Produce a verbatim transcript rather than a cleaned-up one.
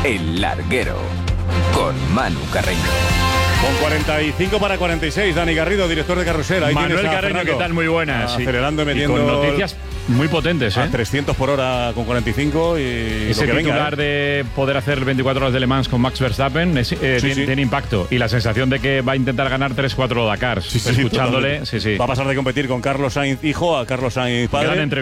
El Larguero, con Manu Carreño. Con cuarenta y cinco para cuarenta y seis, Dani Garrido, director de Carrusel. Ahí Manuel tienes a Carreño, Fernando. ¿qué tal? Muy buenas. Acelerando y metiendo. Y con noticias muy potentes, ¿eh? A trescientos por hora con cuarenta y cinco y Ese lo que titular venga, ¿eh? de poder hacer veinticuatro horas de Le Mans con Max Verstappen es, eh, Sí, tiene, sí. tiene impacto. Y la sensación de que va a intentar ganar tres cuatro Dakars. Sí, sí, Escuchándole, totalmente. sí, sí. Va a pasar de competir con Carlos Sainz hijo a Carlos Sainz padre. Gran